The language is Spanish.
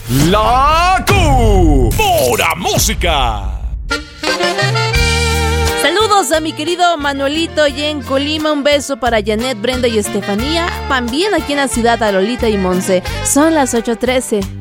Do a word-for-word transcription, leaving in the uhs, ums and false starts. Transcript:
La Q. Pura música. Saludos a mi querido Manuelito y en Colima. Un beso para Janet, Brenda y Estefanía. También aquí en la ciudad a Lolita y Monse. Son las ocho trece.